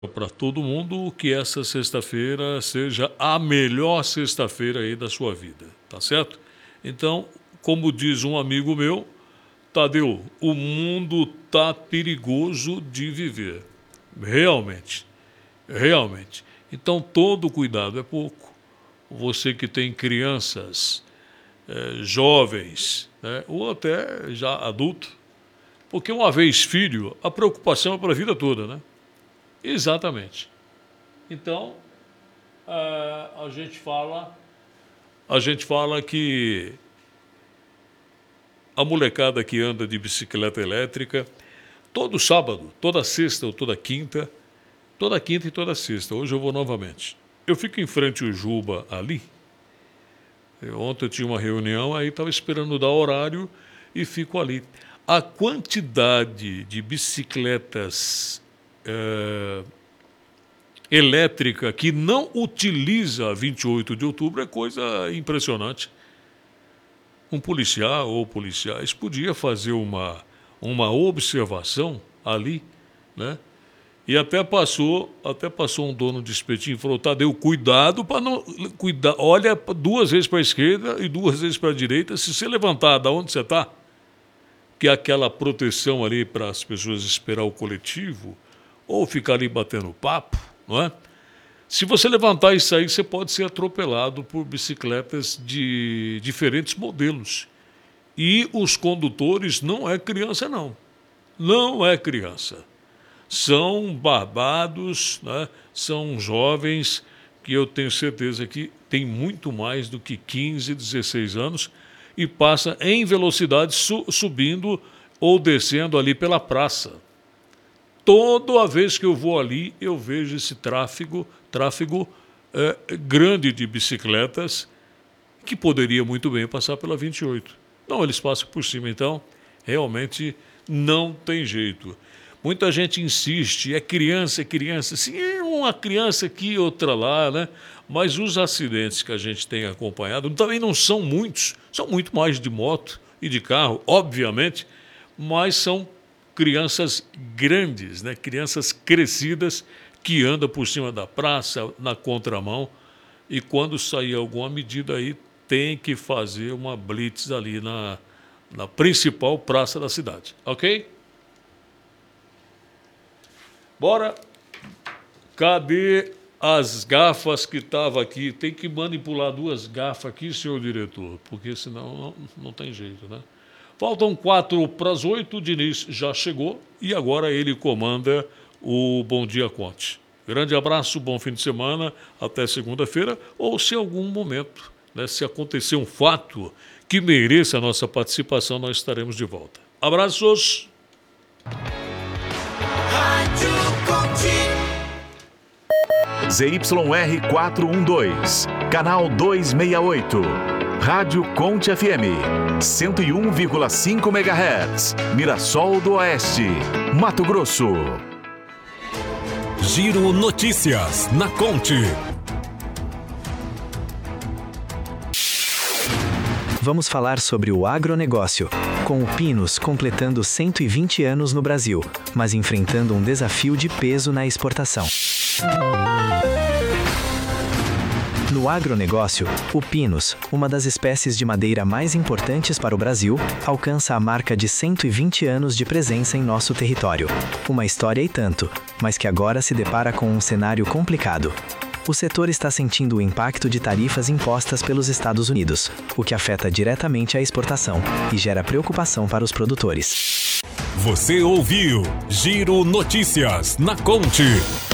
para todo mundo que essa sexta-feira seja a melhor sexta-feira aí da sua vida, tá certo? Então, como diz um amigo meu, Tadeu, o mundo tá perigoso de viver. Realmente, realmente. Então, todo cuidado é pouco. Você que tem crianças, jovens, né, ou até já adulto, porque uma vez filho, a preocupação é para a vida toda, né? Exatamente. Então, a gente fala que a molecada que anda de bicicleta elétrica, todo sábado, toda sexta ou toda quinta e toda sexta, hoje eu vou novamente. Eu fico em frente ao Juba ali. Ontem eu tinha uma reunião, aí estava esperando dar horário e fico ali. A quantidade de bicicletas elétrica que não utiliza 28 de outubro é coisa impressionante. Um policial ou policiais podia fazer uma observação ali, né? E até passou um dono de espetinho e falou: Tadeu, cuidado para não cuidar, olha 2 vezes para a esquerda e 2 vezes para a direita, se você levantar da onde você está, que é aquela proteção ali para as pessoas esperar o coletivo, ou ficar ali batendo papo, não é? Se você levantar e sair, você pode ser atropelado por bicicletas de diferentes modelos. E os condutores não é criança, não. Não é criança. São barbados, né? São jovens que eu tenho certeza que tem muito mais do que 15, 16 anos e passa em velocidade subindo ou descendo ali pela praça. Toda vez que eu vou ali, eu vejo esse tráfego grande de bicicletas que poderia muito bem passar pela 28. Não, eles passam por cima, então realmente não tem jeito. Muita gente insiste, é criança. Sim, é uma criança aqui, outra lá, né? Mas os acidentes que a gente tem acompanhado também não são muitos, são muito mais de moto e de carro, obviamente, mas são crianças grandes, né? Crianças crescidas que andam por cima da praça, na contramão, e quando sair alguma medida aí, tem que fazer uma blitz ali na principal praça da cidade, ok? Bora. Cadê as gafas que estavam aqui? Tem que manipular 2 gafas aqui, senhor diretor, porque senão não tem jeito, né? Faltam 4 para as 8, o Diniz já chegou e agora ele comanda o Bom Dia Conte. Grande abraço, bom fim de semana, até segunda-feira, ou se em algum momento, né, se acontecer um fato que mereça a nossa participação, nós estaremos de volta. Abraços! ZYR 412, canal 268. Rádio Conte FM, 101,5 MHz, Mirassol do Oeste, Mato Grosso. Giro Notícias na Conte. Vamos falar sobre o agronegócio, com o Pinos completando 120 anos no Brasil, mas enfrentando um desafio de peso na exportação. No agronegócio, o Pinos, uma das espécies de madeira mais importantes para o Brasil, alcança a marca de 120 anos de presença em nosso território. Uma história e tanto, mas que agora se depara com um cenário complicado. O setor está sentindo o impacto de tarifas impostas pelos Estados Unidos, o que afeta diretamente a exportação e gera preocupação para os produtores. Você ouviu Giro Notícias na Conte.